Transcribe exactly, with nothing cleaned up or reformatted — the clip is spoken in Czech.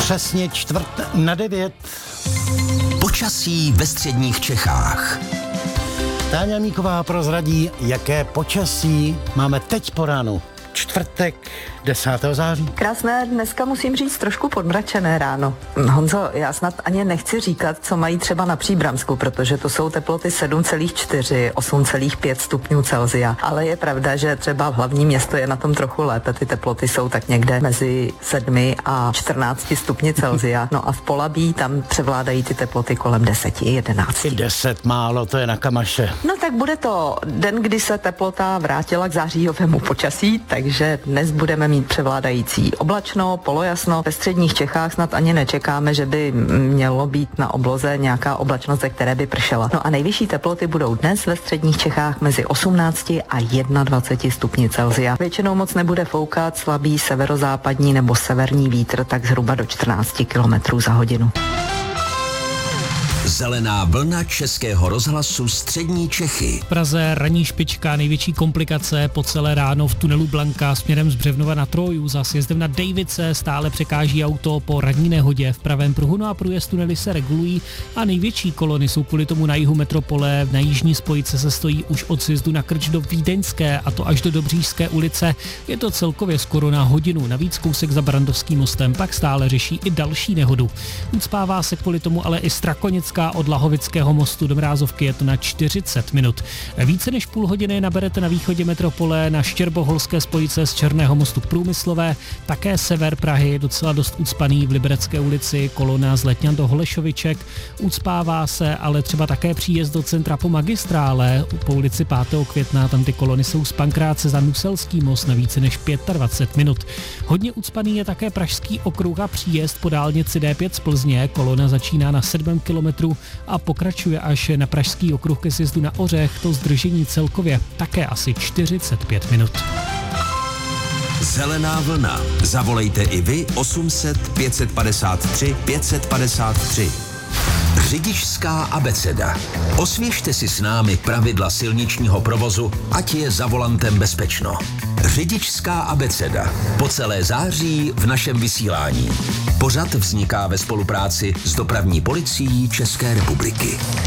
Přesně čtvrt na devět. Počasí ve středních Čechách. Táňa Míková prozradí, jaké počasí máme teď po ránu. Čtvrtek, desátého září. Krásné, dneska musím říct trošku podmračené ráno. Honzo, já snad ani nechci říkat, co mají třeba na Příbramsku, protože to jsou teploty sedm celá čtyři, osm celá pět stupňů Celsia. Ale je pravda, že třeba v hlavním město je na tom trochu lépe. Ty teploty jsou tak někde mezi sedmi a čtrnácti stupni Celsia. No a v Polabí tam převládají ty teploty kolem deseti, jedenácti. deset málo, to je na kamaše. No tak bude to den, kdy se teplota vrátila k zářijovému počasí, takže dnes budeme mít převládající oblačno, polojasno. Ve středních Čechách snad ani nečekáme, že by mělo být na obloze nějaká oblačnost, ze které by pršela. No a nejvyšší teploty budou dnes ve středních Čechách mezi osmnácti a dvaceti jedním stupni Celsia. Většinou moc nebude foukat, slabý severozápadní nebo severní vítr, tak zhruba do čtrnácti kilometrů za hodinu. Zelená vlna Českého rozhlasu střední Čechy. V Praze ranní špička, největší komplikace po celé ráno v tunelu Blanka směrem z Břevnova na Troju. Za sjezdem na Davice stále překáží auto po ranní nehodě v pravém pruhu, no a průjezd tunely se regulují a největší kolony jsou kvůli tomu na jihu metropole. Na jižní spojice se stojí už od sjezdu na Krč do Vídeňské, a to až do Dobříšské ulice. Je to celkově skoro na hodinu. Navíc kousek za Brandovským mostem pak stále řeší i další nehodu. Ucpává se kvůli tomu ale i Strakonická od Lahovického mostu do Mrázovky, je to na čtyřicet minut. Více než půl hodiny naberete na východě metropole na Štěrboholské spojice z Černého mostu k Průmyslové, také sever Prahy je docela dost ucpaný v Liberecké ulici, kolona z Letňan do Holešoviček, ucpává se ale třeba také příjezd do centra po magistrále, po ulici pátého května, tam ty kolony jsou z Pankráce za Nuselský most na více než dvacet pět minut. Hodně ucpaný je také Pražský okruh a příjezd po dálnici D pět z Plzně, kolona začíná na sedmém kilometru a pokračuje až na Pražský okruh ke sjezdu na Ořech, to zdržení celkově také asi čtyřicet pět minut. Zelená vlna. Zavolejte i vy osm set pět padesát tři pět padesát tři. Řidičská abeceda. Osvěžte si s námi pravidla silničního provozu, ať je za volantem bezpečno. Řidičská abeceda. Po celé září v našem vysílání. Pořad vzniká ve spolupráci s Dopravní policií České republiky.